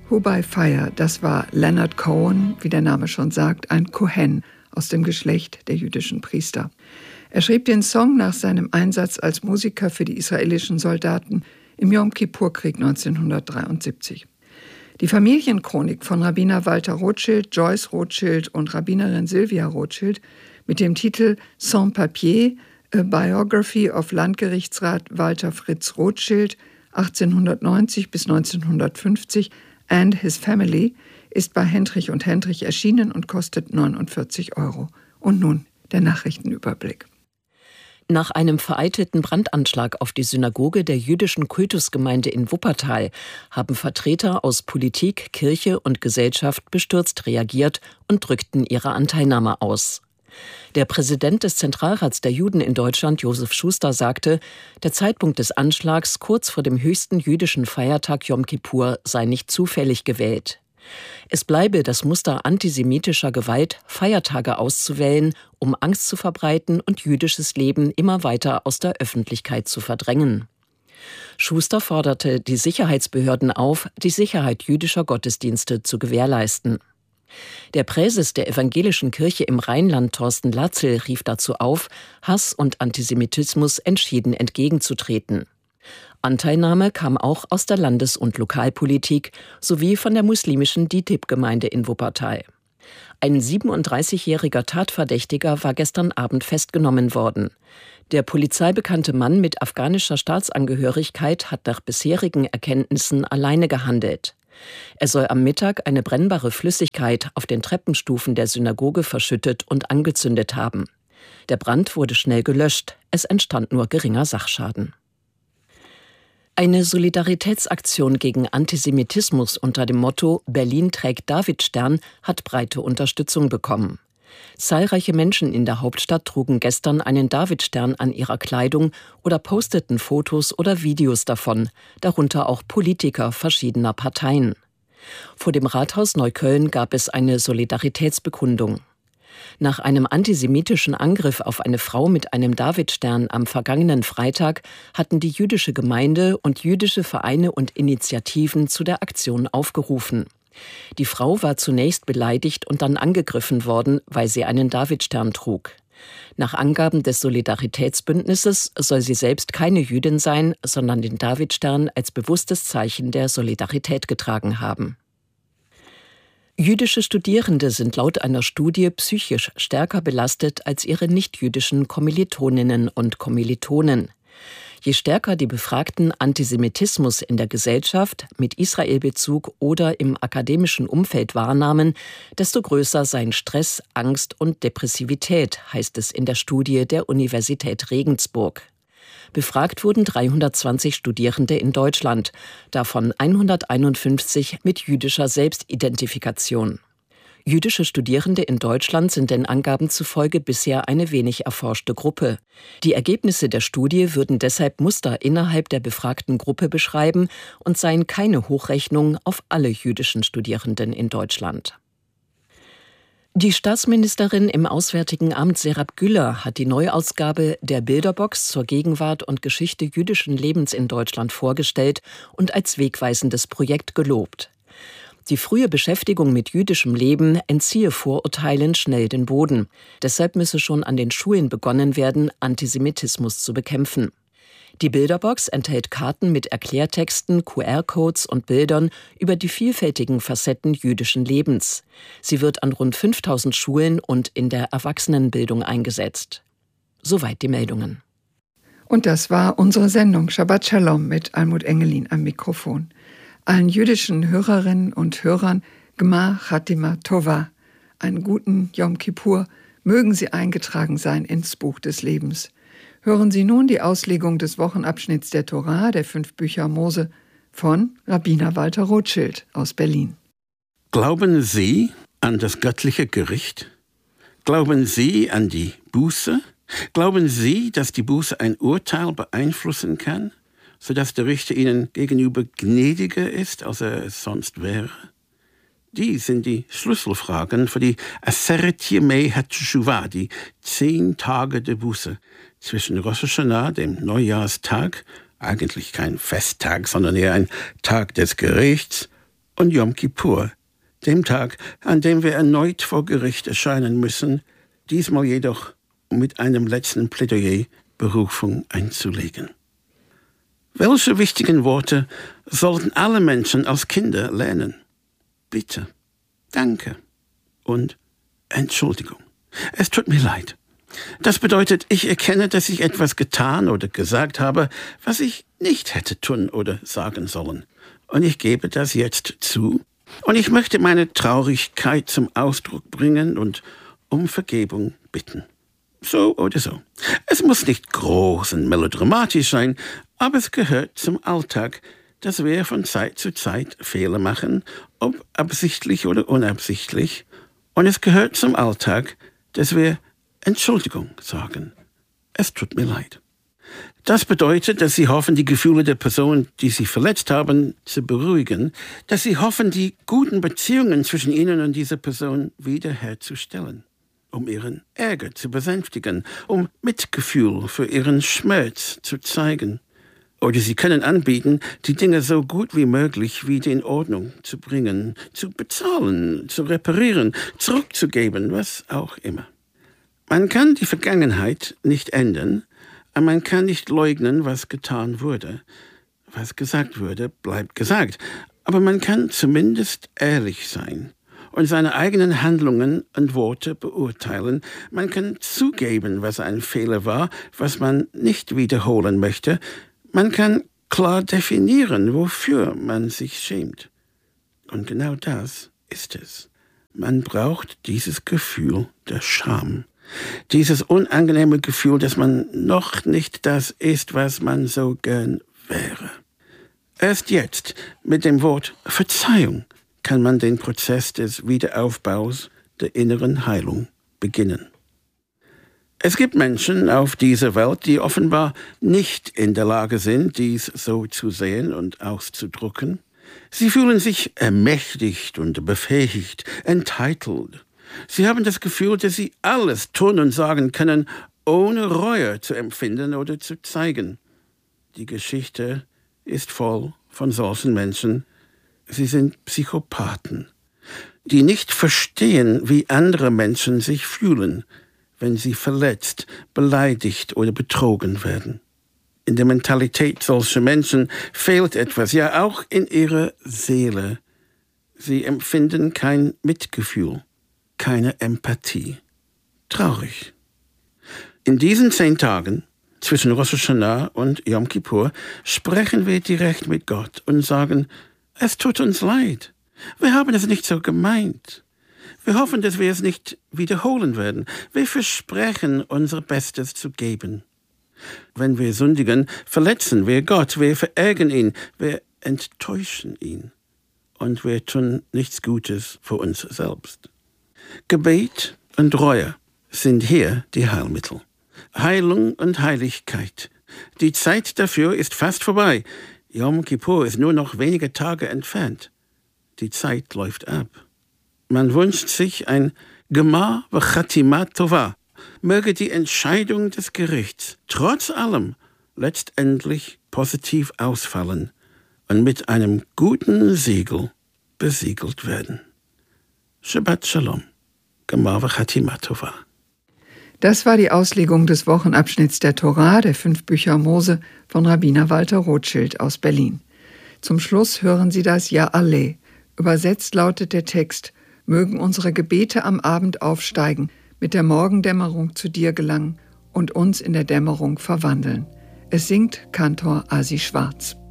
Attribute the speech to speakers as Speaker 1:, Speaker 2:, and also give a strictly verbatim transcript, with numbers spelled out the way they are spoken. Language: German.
Speaker 1: Who by Fire, das war Leonard Cohen, wie der Name schon sagt, ein Kohen aus dem Geschlecht der jüdischen Priester. Er schrieb den Song nach seinem Einsatz als Musiker für die israelischen Soldaten im Jom-Kippur-Krieg neunzehnhundertdreiundsiebzig. Die Familienchronik von Rabbiner Walter Rothschild, Joyce Rothschild und Rabbinerin Sylvia Rothschild mit dem Titel Sans Papier, A Biography of Landgerichtsrat Walter Fritz Rothschild achtzehnhundertneunzig bis neunzehnhundertfünfzig and His Family ist bei Hendrich und Hendrich erschienen und kostet neunundvierzig Euro. Und nun der Nachrichtenüberblick.
Speaker 2: Nach einem vereitelten Brandanschlag auf die Synagoge der jüdischen Kultusgemeinde in Wuppertal haben Vertreter aus Politik, Kirche und Gesellschaft bestürzt reagiert und drückten ihre Anteilnahme aus. Der Präsident des Zentralrats der Juden in Deutschland, Josef Schuster, sagte, der Zeitpunkt des Anschlags kurz vor dem höchsten jüdischen Feiertag Jom Kippur sei nicht zufällig gewählt. Es bleibe das Muster antisemitischer Gewalt, Feiertage auszuwählen, um Angst zu verbreiten und jüdisches Leben immer weiter aus der Öffentlichkeit zu verdrängen. Schuster forderte die Sicherheitsbehörden auf, die Sicherheit jüdischer Gottesdienste zu gewährleisten. Der Präses der evangelischen Kirche im Rheinland, Thorsten Latzel, rief dazu auf, Hass und Antisemitismus entschieden entgegenzutreten. Anteilnahme kam auch aus der Landes- und Lokalpolitik sowie von der muslimischen D I T I B-Gemeinde in Wuppertal. Ein siebenunddreißigjähriger Tatverdächtiger war gestern Abend festgenommen worden. Der polizeibekannte Mann mit afghanischer Staatsangehörigkeit hat nach bisherigen Erkenntnissen alleine gehandelt. Er soll am Mittag eine brennbare Flüssigkeit auf den Treppenstufen der Synagoge verschüttet und angezündet haben. Der Brand wurde schnell gelöscht, es entstand nur geringer Sachschaden. Eine Solidaritätsaktion gegen Antisemitismus unter dem Motto Berlin trägt Davidstern hat breite Unterstützung bekommen. Zahlreiche Menschen in der Hauptstadt trugen gestern einen Davidstern an ihrer Kleidung oder posteten Fotos oder Videos davon, darunter auch Politiker verschiedener Parteien. Vor dem Rathaus Neukölln gab es eine Solidaritätsbekundung. Nach einem antisemitischen Angriff auf eine Frau mit einem Davidstern am vergangenen Freitag hatten die jüdische Gemeinde und jüdische Vereine und Initiativen zu der Aktion aufgerufen. Die Frau war zunächst beleidigt und dann angegriffen worden, weil sie einen Davidstern trug. Nach Angaben des Solidaritätsbündnisses soll sie selbst keine Jüdin sein, sondern den Davidstern als bewusstes Zeichen der Solidarität getragen haben. Jüdische Studierende sind laut einer Studie psychisch stärker belastet als ihre nichtjüdischen Kommilitoninnen und Kommilitonen. Je stärker die Befragten Antisemitismus in der Gesellschaft mit Israelbezug oder im akademischen Umfeld wahrnahmen, desto größer seien Stress, Angst und Depressivität, heißt es in der Studie der Universität Regensburg. Befragt wurden dreihundertzwanzig Studierende in Deutschland, davon hunderteinundfünfzig mit jüdischer Selbstidentifikation. Jüdische Studierende in Deutschland sind den Angaben zufolge bisher eine wenig erforschte Gruppe. Die Ergebnisse der Studie würden deshalb Muster innerhalb der befragten Gruppe beschreiben und seien keine Hochrechnung auf alle jüdischen Studierenden in Deutschland. Die Staatsministerin im Auswärtigen Amt Serap Güller hat die Neuausgabe der Bilderbox zur Gegenwart und Geschichte jüdischen Lebens in Deutschland vorgestellt und als wegweisendes Projekt gelobt. Die frühe Beschäftigung mit jüdischem Leben entziehe Vorurteilen schnell den Boden. Deshalb müsse schon an den Schulen begonnen werden, Antisemitismus zu bekämpfen. Die Bilderbox enthält Karten mit Erklärtexten, Q R-Codes und Bildern über die vielfältigen Facetten jüdischen Lebens. Sie wird an rund fünftausend Schulen und in der Erwachsenenbildung eingesetzt. Soweit die Meldungen.
Speaker 1: Und das war unsere Sendung Shabbat Shalom mit Almut Engelin am Mikrofon. Allen jüdischen Hörerinnen und Hörern Gmar Chatima Tova, einen guten Yom Kippur, mögen Sie eingetragen sein ins Buch des Lebens. Hören Sie nun die Auslegung des Wochenabschnitts der Torah, der fünf Bücher Mose, von Rabbiner Walter Rothschild aus Berlin.
Speaker 3: Glauben Sie an das göttliche Gericht? Glauben Sie an die Buße? Glauben Sie, dass die Buße ein Urteil beeinflussen kann, sodass der Richter Ihnen gegenüber gnädiger ist, als er es sonst wäre? Die sind die Schlüsselfragen für die Aseret Yemei HaTeshuvah, die zehn Tage der Buße, zwischen Rosh Hashanah, dem Neujahrstag, eigentlich kein Festtag, sondern eher ein Tag des Gerichts, und Yom Kippur, dem Tag, an dem wir erneut vor Gericht erscheinen müssen, diesmal jedoch mit einem letzten Plädoyer Berufung einzulegen. Welche wichtigen Worte sollten alle Menschen als Kinder lernen? Bitte, danke und Entschuldigung. Es tut mir leid. Das bedeutet, ich erkenne, dass ich etwas getan oder gesagt habe, was ich nicht hätte tun oder sagen sollen. Und ich gebe das jetzt zu. Und ich möchte meine Traurigkeit zum Ausdruck bringen und um Vergebung bitten. So oder so. Es muss nicht groß und melodramatisch sein, aber es gehört zum Alltag, dass wir von Zeit zu Zeit Fehler machen, ob absichtlich oder unabsichtlich. Und es gehört zum Alltag, dass wir Entschuldigung sagen. Es tut mir leid. Das bedeutet, dass Sie hoffen, die Gefühle der Person, die Sie verletzt haben, zu beruhigen, dass Sie hoffen, die guten Beziehungen zwischen Ihnen und dieser Person wiederherzustellen, um Ihren Ärger zu besänftigen, um Mitgefühl für Ihren Schmerz zu zeigen. Oder Sie können anbieten, die Dinge so gut wie möglich wieder in Ordnung zu bringen, zu bezahlen, zu reparieren, zurückzugeben, was auch immer. Man kann die Vergangenheit nicht ändern, aber man kann nicht leugnen, was getan wurde. Was gesagt wurde, bleibt gesagt. Aber man kann zumindest ehrlich sein und seine eigenen Handlungen und Worte beurteilen. Man kann zugeben, was ein Fehler war, was man nicht wiederholen möchte. Man kann klar definieren, wofür man sich schämt. Und genau das ist es. Man braucht dieses Gefühl der Scham. Dieses unangenehme Gefühl, dass man noch nicht das ist, was man so gern wäre. Erst jetzt, mit dem Wort Verzeihung, kann man den Prozess des Wiederaufbaus der inneren Heilung beginnen. Es gibt Menschen auf dieser Welt, die offenbar nicht in der Lage sind, dies so zu sehen und auszudrücken. Sie fühlen sich ermächtigt und befähigt, entitled. Sie haben das Gefühl, dass sie alles tun und sagen können, ohne Reue zu empfinden oder zu zeigen. Die Geschichte ist voll von solchen Menschen. Sie sind Psychopathen, die nicht verstehen, wie andere Menschen sich fühlen, wenn sie verletzt, beleidigt oder betrogen werden. In der Mentalität solcher Menschen fehlt etwas, ja auch in ihrer Seele. Sie empfinden kein Mitgefühl, keine Empathie. Traurig. In diesen zehn Tagen zwischen Rosh Hashanah und Yom Kippur sprechen wir direkt mit Gott und sagen, es tut uns leid. Wir haben es nicht so gemeint. Wir hoffen, dass wir es nicht wiederholen werden. Wir versprechen, unser Bestes zu geben. Wenn wir sündigen, verletzen wir Gott, wir verärgern ihn, wir enttäuschen ihn. Und wir tun nichts Gutes für uns selbst. Gebet und Reue sind hier die Heilmittel. Heilung und Heiligkeit. Die Zeit dafür ist fast vorbei. Yom Kippur ist nur noch wenige Tage entfernt. Die Zeit läuft ab. Man wünscht sich ein Gemar v'chatima tova. Möge die Entscheidung des Gerichts trotz allem letztendlich positiv ausfallen und mit einem guten Siegel besiegelt werden. Shabbat Shalom. Gemar v'chatima tova.
Speaker 1: Das war die Auslegung des Wochenabschnitts der Tora, der fünf Bücher Mose, von Rabbiner Walter Rothschild aus Berlin. Zum Schluss hören Sie das Ja Alleh. Übersetzt lautet der Text: Mögen unsere Gebete am Abend aufsteigen, mit der Morgendämmerung zu dir gelangen und uns in der Dämmerung verwandeln. Es singt Kantor Asi Schwarz.